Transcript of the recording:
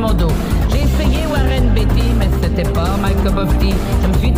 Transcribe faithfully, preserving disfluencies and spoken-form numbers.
mon dos. J'ai essayé Warren Beatty, mais c'était pas my cup of tea. Je me suis